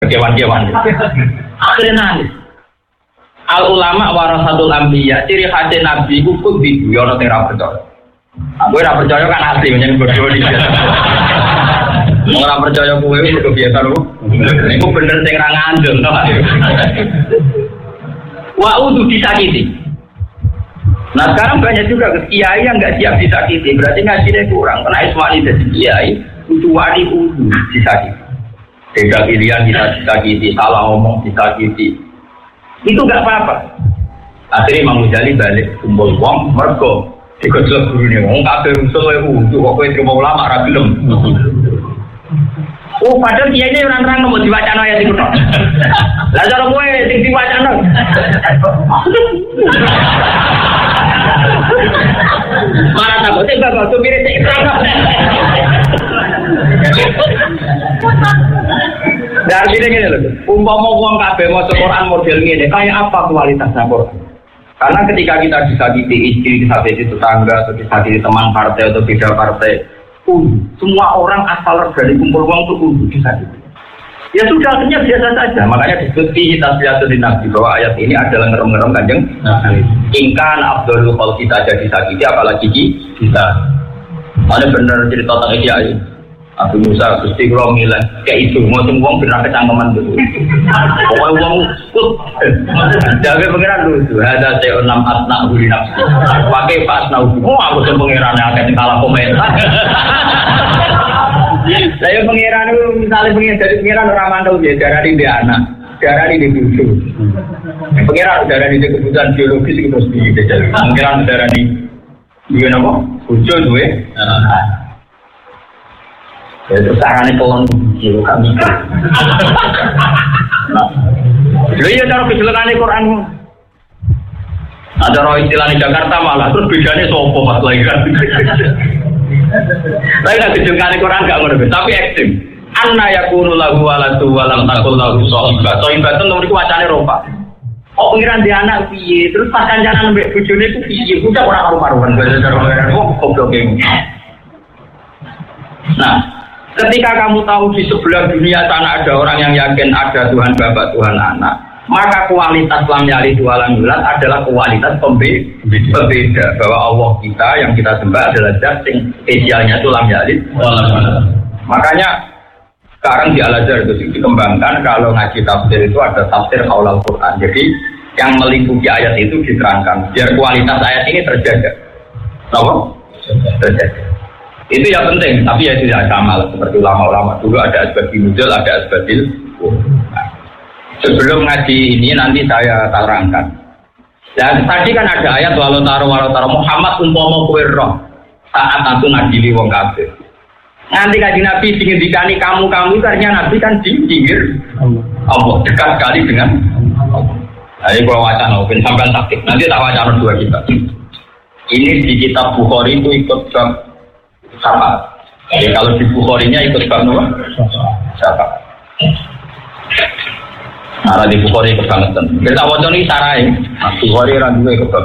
kewan-kewan. Akhirnya nangis. Al ulama warasatul anbiya, ciri khas nabi ku kudu yo ora percaya. Aku ora percaya kan asli menyen bodoh iki. Ora percaya kowe wis kebiasa lho. Iku bener sing ra ngandel to. Wa udu disakiti. Nah sekarang banyak juga kiai yang nggak siap disakiti, berarti ngajinya kurang. Karena iswani jadi kiai, udu wani udu disakiti. Beda pilihan kita disakiti, salah ngomong disakiti. Itu nggak apa-apa. Akhirnya Imam Ghazali balik kumpul uang, mergo dikocok guru nih, ngomong kabeh usul udu, kok kowe terima ulama ra gelem. Oh, padahal kiainya orang-orang mau diwacana ya sing kutok. Lah cara kowe sing diwacana. Marah tak kok enggak kok mirip sik terang. Dari sini gini loh, umpama wong kabeh maca Quran model ngene, kayak apa kualitasnya Quran? Karena ketika kita disakiti istri, disakiti tetangga, atau disakiti teman partai atau beda partai, semua orang asal dari kumpul uang itu disakiti. Ya sudah, akhirnya biasa saja. Makanya diskusi tasbihatul nabi bahwa ayat ini adalah ngerem-ngerem Kanjeng Nabi. Ingkan Abdul kalau kita jadi disakiti, apalagi kita. Mana benar cerita tentang Kiai Abu Musa Gusti kula milih kayak itu mau uang benar kecangkeman dulu. Pokoknya uang kut. Jaga pengiran dulu. Ada saya 6 asna huli nafsi. Pakai pas nau. Oh aku tuh pengiran yang akan kalah komentar. Saya pengiran itu misalnya pengiran dari pengiran orang mantau dia darah di anak, darah di cucu. Pengiran darah di kebutuhan biologis itu terus dijajal. Pengiran darah di dia apa? Cucu gue. Ya terus arane kolon jiwa kami. Lha iya cara kejelekane Quran. Ada roh istilahnya Jakarta malah terus bedane sopo pas lagi kan. Lagi nek kejelekane Quran gak ngono tapi ekstrem. Anna yakunu lahu waladu wa lam takul lahu sahibah. Sahibah itu nomor iku wacane ropa. Oh pengiran dia anak piye terus pas kancanan mbek bojone ku piye udah ora karo-karuan kok goblok iki. Nah, ketika kamu tahu di sebelah dunia sana ada orang yang yakin ada Tuhan Bapa, Tuhan Anak, maka kualitas lam yalid wa lam yulad adalah kualitas pembeda bahwa Allah kita yang kita sembah adalah zat yang spesialnya itu lam yalid wa lam yulad. Makanya sekarang di Al-Azhar itu dikembangkan kalau ngaji tafsir itu ada tafsir qaulul Quran. Jadi yang melingkupi ayat itu diterangkan biar kualitas ayat ini terjaga. Apa? Terjaga. Itu ya penting, tapi ya tidak sama seperti ulama-ulama dulu ada asbabil nuzul, ada asbabil. Sebelum ngaji ini nanti saya terangkan. Dan tadi kan ada ayat walau taro Muhammad umpama kowe roh saat aku ngadili wong kafir. Nanti ngaji Nabi dikendikani kamu itu artinya Nabi kan di pinggir Allah dekat sekali dengan Allah. Jadi kalau wacana mungkin sampai taktik nanti tak wacana dua kita. Ini di kitab Bukhari itu ikut bab sama. Ya, kalau di Bukhari-nya ikut bab apa? Siapa? Nah, di Bukhari ikut banget. Kita wajah ini sarai. Nah, Bukhari orang juga ikut bab.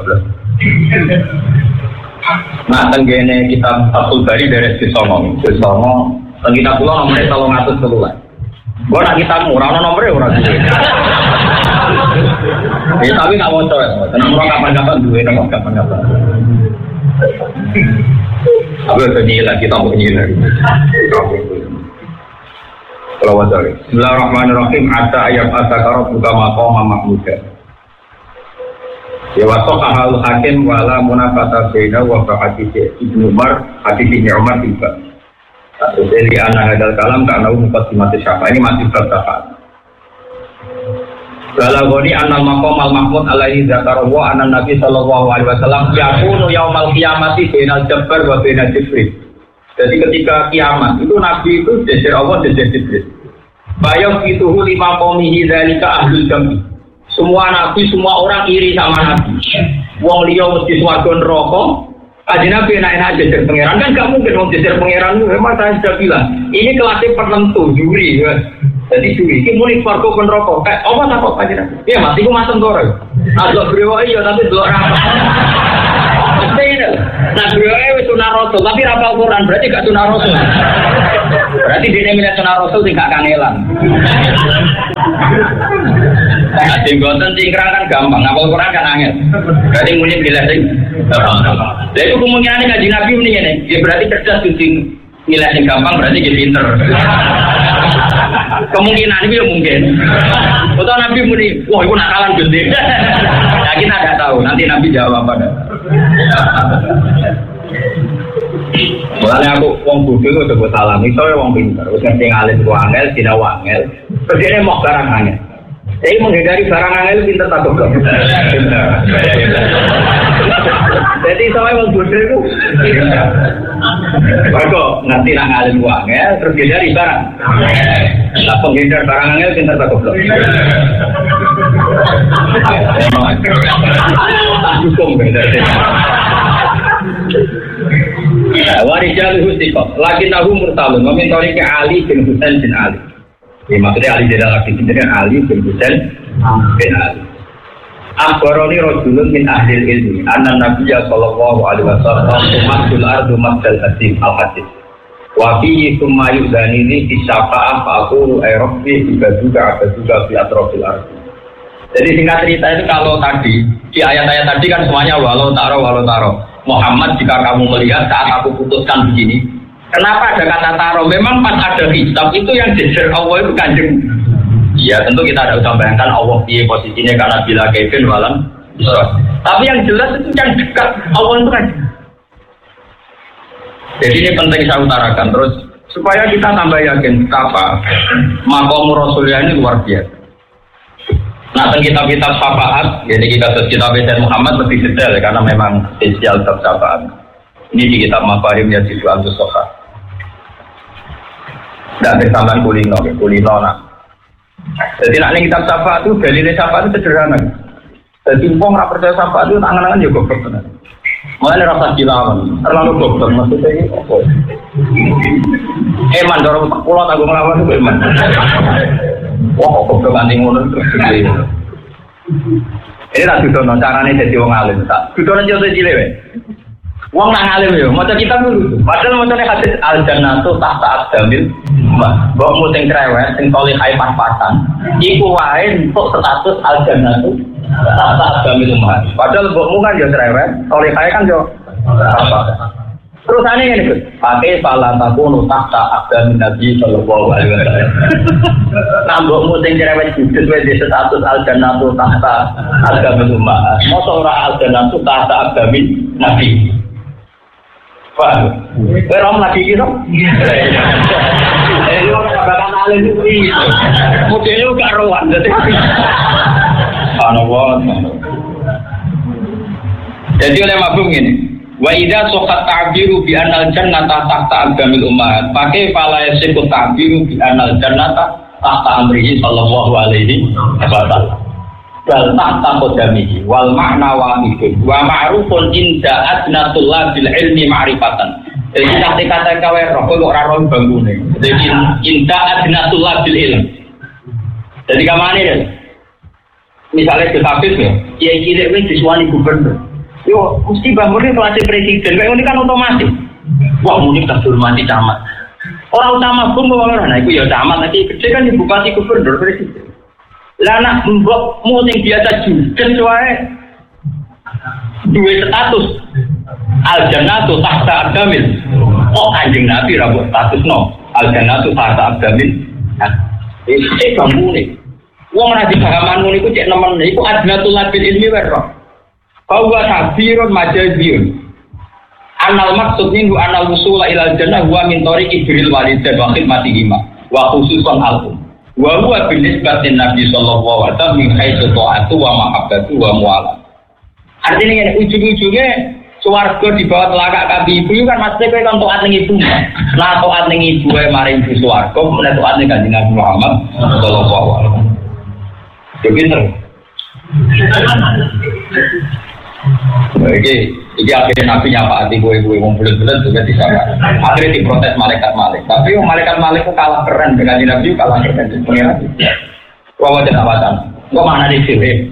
Nah, tenggene kita Fathul Bari dari Sisongo. Kita pulang nomornya kalau ngatur seluruh. Gua nak kita murah nomornya orang juga. Ya, tapi nggak mau coba. Nomor kapan-kapan dua, nomor kapan-kapan. Apa yang lagi kita mau lagi. Kalau wajah. Bismillahirrahmanirrahim. Ada ayat asakara buka maqama mahmuda. Ya wasoka hal hakim wala munafata baina wa hadis Ibnu Umar, hadis Ibnu Umar juga. Jadi anak hadal kalam karena mukadimah syafa ini masih bertahan. Balagoni anal maqam al mahmud alaihi zakarahu anan nabi sallallahu alaihi wasallam yakunu yaumal qiyamati bainal jabbar wa bainal jibril. Jadi ketika kiamat itu nabi itu jejer Allah jejer jibril. Bayang ituhu lima qaumihi dzalika ahlul jami. Semua nabi semua orang iri sama nabi. Wong liya mesti swarga neraka. Kanjeng Nabi enak-enak jejer pangeran kan gak mungkin wong jejer pangeran memang saya sudah bilang. Ini kelasnya penentu juri. Jadi juri, ini mulai farko penrokok. Kayak apa tak kok aja? Iya mas, itu masam dorong. Agak beriwa iya, tapi dua orang. Mesti ini. Nah beriwa itu sunah rasul, tapi rapal Quran berarti gak sunah rasul. Berarti dia milih sunnah Rasul tidak kangelan. Nah, jenggotan cingkrang kan gampang, ngapal Quran kan angel. Berarti muni milih sing gampang. Jadi itu kemungkinan Kanjeng Nabi muni ngene, ya berarti cerdas kudu milih sing gampang berarti dia pinter. Kemungkinan itu ya mungkin. Atau Nabi muni, wah itu nakalan gede. Nah kita tidak tahu, nanti Nabi jawab apa. Mulanya aku wong bodoh itu sebut salam, itu ya wong pinter, terus ngerti ngalir ku angel, tidak wangel, terus dia mau barang angel. Jadi menghindari barang angel pinter tak goblok. Jadi sama wong bodoh itu, kok ngerti nak ngalir ku angel, terus hindari barang. Nah penghindar barang angel pinter tak goblok. Tak dukung berarti. Warijal Husiko, lagi tahu mursalun, memintori ke Ali bin Husain bin Ali. Ya, maksudnya Ali tidak lagi dengan Ali bin Husain bin Ali. Akhbaroni rojulun min ahlil ilmi, anna Nabiya sallallahu alaihi wasallam tumasul ardu masjal hasim al-hadis. Wafihi summa yudhanini isyafa'ah fa'akuru aerobih juga fi atrofil ardu. Jadi singkat cerita itu kalau tadi, di ayat-ayat tadi kan semuanya walau taro. Muhammad, jika kamu melihat saat aku putuskan begini, kenapa ada kata taro? Memang pas ada hisab itu yang jejer Allah itu Kanjeng. Ya tentu kita ada usah bayangkan Allah di posisinya karena bila Kevin walam. Tapi yang jelas itu yang dekat Allah itu Kanjeng. Jadi ini penting saya utarakan terus supaya kita tambah yakin apa maqam Rasulullah ini luar biasa. Nah, kitab-kitab syafaat, jadi kitab Sayyid Muhammad lebih detail ya, karena memang spesial kitab syafaat. Ini di kitab Mafahim Yazidu Al-Sofa. Dan bersamaan kulino nak. Jadi nak kitab syafaat itu dalilnya syafaat itu sederhana. Jadi umpang nak percaya syafaat itu tangan-tangan juga goblok benar. Mulai rasa dilawan, terlalu goblok maksudnya ini apa? Eman dorong pulau tanggung lawan itu eman. Wah kok goblok anting ngono terus gede. Ini tak dudono carane dadi wong alim tak. Dudono joso cilik wae. Wong nang alim yo, maca kitab dulu. Padahal macane hadis al-jannatu tahta aqdamil. Mbok mu sing krewet, sing toli hai pas-pasan, iku wae entuk status al-jannatu tahta aqdamil. Padahal mbokmu kan yo krewet, toli hai kan yo apa. Terus aneh ini Gus, pakai salah takunu tahta aqdamin Nabi sallallahu alaihi wasallam. Nambokmu sing cerewet judes wis status al-jannatu tahta aqdamin ummah. Mosok ora al-jannatu tahta aqdamin Nabi. Wah, berom lagi gitu. Eh, lu bakal alim iki. Modele gak rowan dadi. Subhanallah. Jadi oleh mabung ini wa idza saqat ta'biru bi anal jannata tahta aqdamil ummahat pakai fala yasiqu ta'biru bi anal jannata tahta amrihi sallallahu alaihi wasallam bal tahta qadamihi wal ma'na wahidun wa ma'rufun inda adnatullah bil ilmi ma'rifatan. Jadi kata kawe roh kok ora roh bangune. Jadi inda adnatullah bil ilm. Jadi kamane ya misalnya Hafiz ya kiai-kiai wis disuwani gubernur. Yo, mesti bangunnya kelas presiden, kayak ini kan otomatis. Wah, muni tak hormati camat. Orang utama pun bawa orang, itu ya camat nanti gede kan bupati gubernur presiden. Lah nak mbok mu sing biasa judes wae duwe status al-jannatu tahta aqdamil. Oh, Kanjeng Nabi ra mbok statusno al-jannatu tahta aqdamil. Nah, iki bangunnya. Wong ora dipahamanmu niku cek nemen iku adnatul bil ilmi wae. Bahwa tabirun majaziyun anal maksud minggu anal wusula ilal jannah huwa min tariqi birril walidain wa khidmatihima wa khususan al-um wa huwa binisbatin Nabi sallallahu alaihi wasallam min haitsu ta'atu wa mahabbatu wa mu'ala. Artinya ini ujung-ujungnya swarga di bawah telapak kaki ibu kan maksudnya kowe kan taat ning ibu. Lah taat ning ibu wae maring ibu swarga menawa taat ning Kanjeng Nabi Muhammad sallallahu alaihi wasallam. Yo pinter. Iki akhirnya Nabi nyapa hati gue ngomong bulan-bulan juga disapa. Akhirnya diprotes malaikat Malik. Tapi malaikat Malik itu kalah keren dengan Nabi kalah keren. Wah wajah awatan. Gua mana di sini?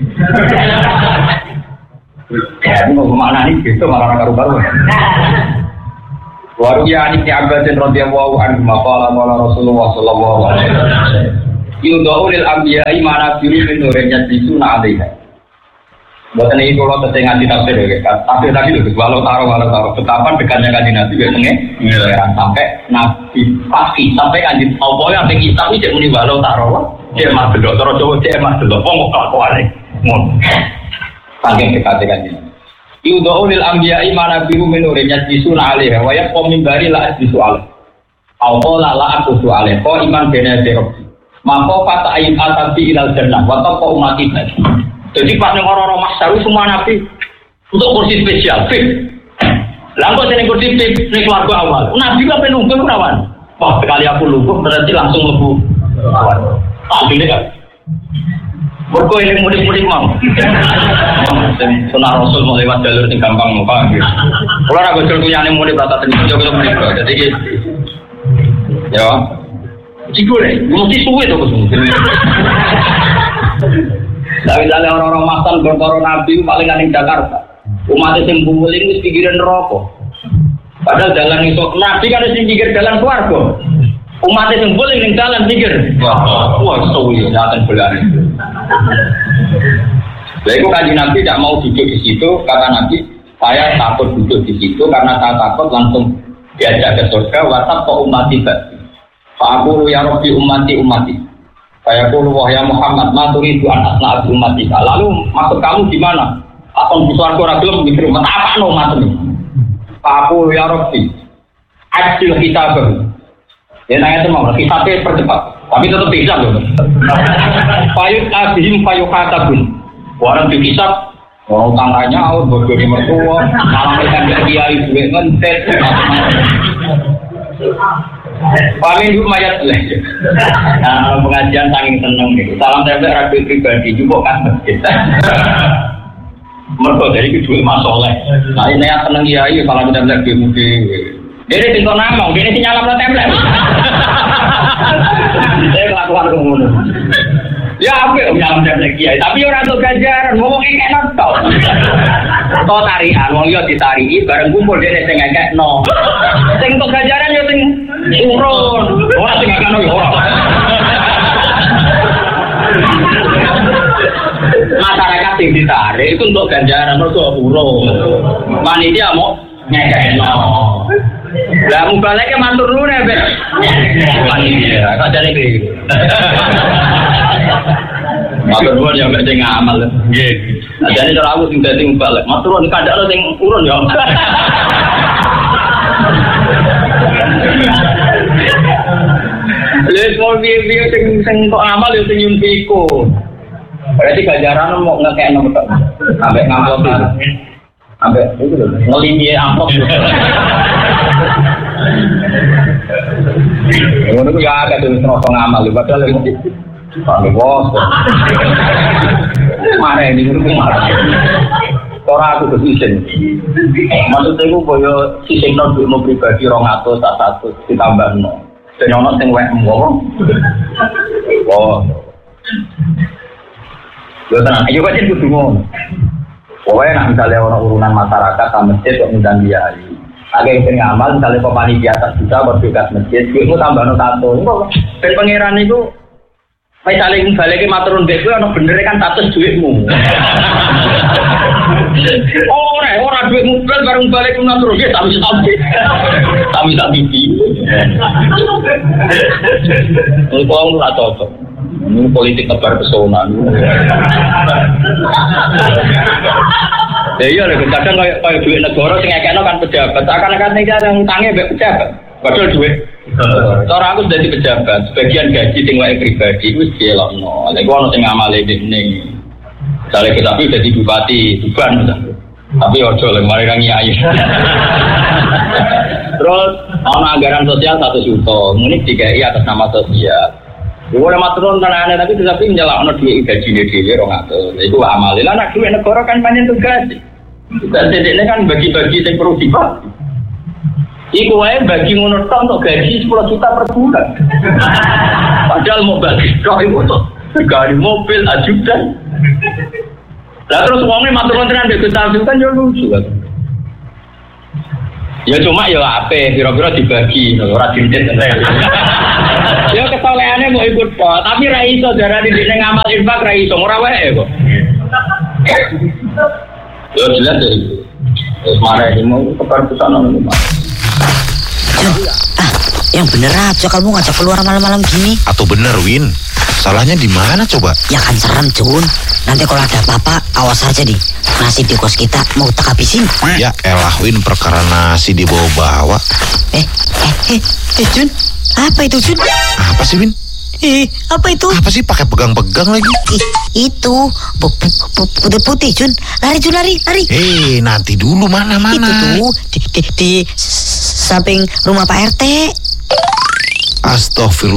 Ya, ini mau mana nih? Itu malah karu-karu. Waru ya Ibnu Abbas radhiyallahu anhu maqala Rasulullah sallallahu alaihi wasallam. Yudaulil anbiya'i mana biru min nurnya disuna alaiha. Buatan ini kalau terdengar di tafsir ya, tapi tadi itu walau taruh betapa dekatnya kanjeng Nabi biasanya sampai Nabi pasti sampai kanjeng Allah yang tinggi tapi dia muni walau taruh dia mah belok terus coba dia mah belok ngomong kelakuan ngomong saking dekatnya kanjeng. Yudaulil anbiya'i mana biru min nurnya disuna alaiha wa yaqum min bari la disual. Allah la aku soal kok iman bener derok. Maka kata ayat al-tabi ilal jannah wa taqwa umati. Jadi pas orang-orang masyarakat semua nabi untuk kursi spesial fit. Lalu saya kursi fit di keluarga awal. Nabi kan penunggu kawan. Wah sekali aku lumpuh berarti langsung lebu. Ini kan. Berko ini mudik-mudik mau. Sunnah Rasul mau lewat jalur yang gampang muka. Kalau aku jalur yang mudik rata terjadi juga mudik. Jadi gitu. Ya. Cikgu deh, mesti suwe tuh kesulitan. Tapi misalnya orang-orang masan berkorban Nabi paling aneh Jakarta. Umatnya yang bumuling itu pikiran rokok. Padahal jalan itu Nabi kan harus pikir jalan keluarga. Umatnya yang bumuling yang jalan pikir. Wah, suwi, jangan berani. Lalu kanjeng Nabi tidak mau duduk di situ kata Nabi, saya takut duduk di situ karena saya takut langsung diajak ke surga. WhatsApp kok umati bagi. Pak Abu ya Rabbi umati. Saya pun wahya Muhammad maturi itu anak nabi umat kita. Lalu maksud kamu di mana? Atau di suarga ragilum mikir umat apa no mat ini? Pak Abu ya Rabbi adil kita baru. Ya nanya semua kita percepat. Tapi tetap bisa loh. Payut abihim payuk katabun. Orang dihisap orang tangganya out berdiri mertua. Malam ikan kiai duit ngentet. Paling dulu mayat lah. Nah, pengajian saking seneng nih. Salam tempel rapi pribadi juga kan masjid. Mereka dari kedua masalah. Nah ini yang seneng kiai salam tempel di mudi. Dia tinggal nama, dia ini nyalam tempel. Saya kelakuan kemudian. Ya apa nyalam tempel kiai? Tapi orang tuh ganjaran ngomongin kayak nonton. Kau tarian, mau lihat ditari, bareng kumpul dia sing ngekek no. Sing untuk ganjaran ya sing urun, orang sing ngekek no ya orang. Masyarakat sing ditarik itu untuk ganjaran, itu urun. Panitia mau ngekek no. Lah mubaleke matur nuwun ya, Bek. Panitia, kok jane iki. Matur nuwun ya mek sing ngamal. Nggih. Ajane cara aku sing dadi mubalek. Matur nuwun kandhane sing urun ya. Les mau video sing kok ngamal ya sing nyuntiku. Berarti ganjaran mau ngekekno tok. Sampai ngamal itu. Sampai itu lho, ngelimbi amplop. Ngono ku ya ada terus rasa ngamal padahal Pak Bos. Mare ini ngono marah. Ora aku kesisen. Maksudnya ku koyo sising nang duitmu pribadi 200 tak 100 ditambahno. Ben ono sing wek ngomong. Oh. Yo tenan, ayo kok kudu ngono. Pokoknya nak misalnya orang urunan masyarakat sama masjid kok ngundang kiai. Agak yang ngamal misalnya pemani di atas juga berdekat masjid, itu tambah no tato. Dan pangeran itu, misalnya balik ke maturun beku, ada bener kan tatus duitmu. Orang duitmu berat bareng balik ke maturun beku, tapi pipi. Ini kau nggak cocok. Ini politik tebar pesona. Ya iya, kadang kayak duit negara sing ngekekno kan pejabat. Akan-akan nek cara ngutangnya mbek pejabat. Padahal duit. Cara aku dadi pejabat, sebagian gaji sing wae pribadi wis dielokno. Nek ono sing ngamale dene. Misale kita dadi bupati Tuban misalnya. Tapi ojo lek mari kang kiai. Terus ono anggaran sosial 1 juta. Muni dikai atas nama sosial. Boleh maturun tanah tapi tetapi menjelakno duit gajine dhewe 200. Iku amale. Lah nek duit negara kan pancen tugas. Tugas ini kan bagi-bagi sing perlu dibagi. Iku wae bagi ngono tok untuk gaji 10 juta per bulan. Padahal mau bagi tok iku tok gaji mobil ajudan. Lah terus wonge maturun tenan mbek Gus kan yo lucu kan. Ya cuma ya ape, pira-pira dibagi, ora dincet. Ya kesolehane mau ikut kok, tapi ra iso darani dene ngamal infak ra iso ora wae kok. Ya jelas deh. Wis marah mau kepar pesana ngono. Yang bener aja kamu ngajak keluar malam-malam gini. Atau bener Win? Salahnya di mana coba? Ya kan serem Jun. Nanti kalau ada apa-apa awas aja nih. Nasi di kos kita mau tak habisin. Ya elah Win, perkara nasi dibawa-bawa. Jun. Apa itu Jun? Apa sih Win? Apa itu? Apa sih pakai pegang-pegang lagi? Itu putih-putih Jun. Lari Jun, lari. Nanti dulu mana? Itu tuh di samping rumah Pak RT. Astagfirullah.